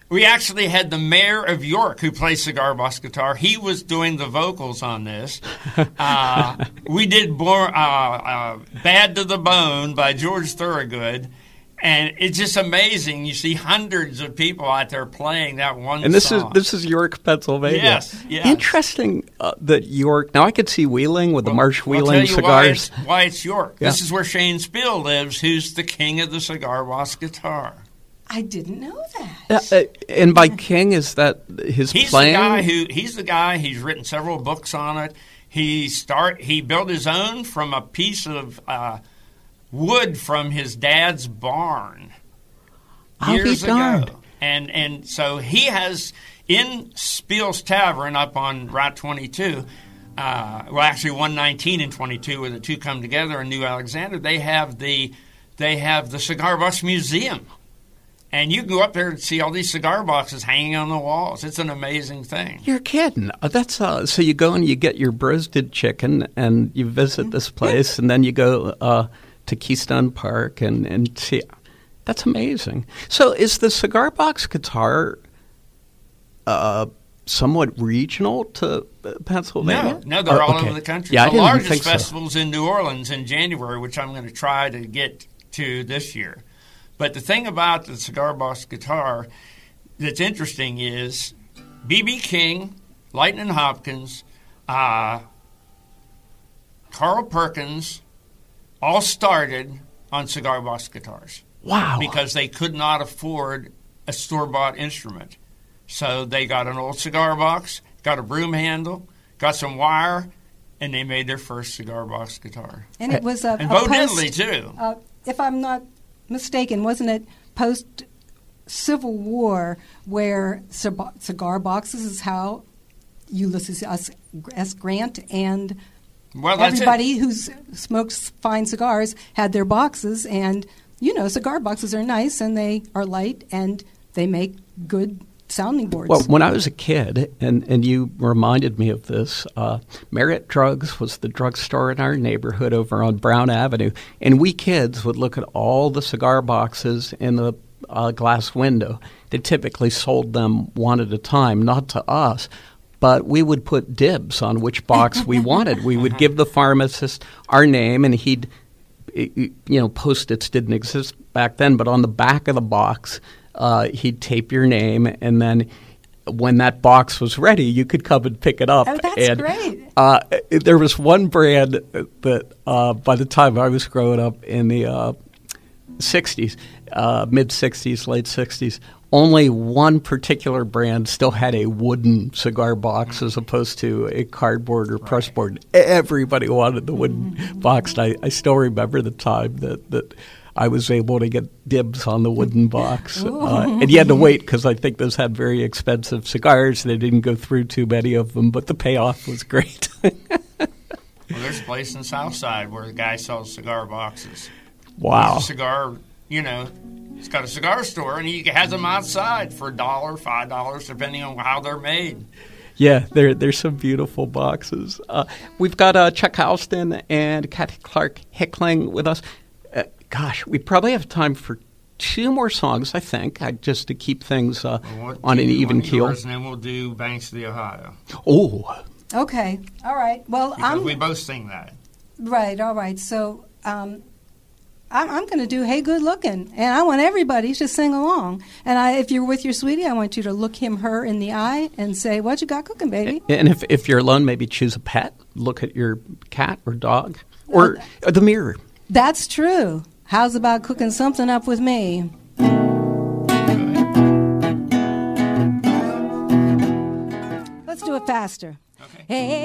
We actually had the mayor of York who plays cigar box guitar. He was doing the vocals on this. We did Bad to the Bone by George Thorogood. And it's just amazing. You see hundreds of people out there playing that one and song. This is York, Pennsylvania. Yes. Interesting that York. Now I could see Wheeling with the Marsh Wheeling cigars. Why it's York. Yeah. This is where Shane Spiel lives, who's the king of the cigar box guitar. I didn't know that. And by king, is that his playing? He's the guy. He's written several books on it. He built his own from a piece of wood from his dad's barn years ago. And so he has, in Spiel's Tavern up on Route 22, actually 119 and 22 where the two come together in New Alexander, they have the Cigar Box Museum. And you can go up there and see all these cigar boxes hanging on the walls. It's an amazing thing. You're kidding. That's so you go and you get your roasted chicken and you visit this place and then you go to Keystone Park and see. That's amazing. So is the cigar box guitar somewhat regional to Pennsylvania? No, they're all over the country. Yeah, the largest festival's in New Orleans in January, which I'm going to try to get to this year. But the thing about the cigar box guitar that's interesting is B.B. King, Lightnin' Hopkins, Carl Perkins all started on cigar box guitars. Wow. Because they could not afford a store-bought instrument. So they got an old cigar box, got a broom handle, got some wire, and they made their first cigar box guitar. And it was and Bo Diddley, too. If I'm not mistaken, wasn't it post-Civil War where cigar boxes is how Ulysses S. Grant and everybody who smokes fine cigars had their boxes, and cigar boxes are nice and they are light and they make good sounding boards. Well, when I was a kid, and you reminded me of this, Marriott Drugs was the drugstore in our neighborhood over on Brown Avenue, and we kids would look at all the cigar boxes in the glass window. They typically sold them one at a time, not to us, but we would put dibs on which box we wanted. We would give the pharmacist our name, and he'd, Post-its didn't exist back then, but on the back of the box, he'd tape your name, and then when that box was ready, you could come and pick it up. Oh, that's great. There was one brand that by the time I was growing up in the 60s, mid-60s, late 60s, only one particular brand still had a wooden cigar box as opposed to a cardboard or press board. Everybody wanted the wooden box. And I still remember the time that I was able to get dibs on the wooden box. And you had to wait because I think those had very expensive cigars. They didn't go through too many of them, but the payoff was great. Well, there's a place in Southside where the guy sells cigar boxes. Wow. He's a cigar, he's got a cigar store, and he has them outside for $1, $5, depending on how they're made. Yeah, there's some beautiful boxes. We've got Chuck Houston and Kathy Clark Hickling with us. Gosh, we probably have time for two more songs, I think, just to keep things on an even keel. And then we'll do Banks of the Ohio. Oh. Okay. All right. Well, because we both sing that. Right. All right. So I'm going to do Hey Good Looking, and I want everybody to sing along. And if you're with your sweetie, I want you to look her in the eye and say, what you got cooking, baby? And if you're alone, maybe choose a pet. Look at your cat or dog or the mirror. That's true. How's about cooking something up with me? Let's do it faster. Okay. Hey.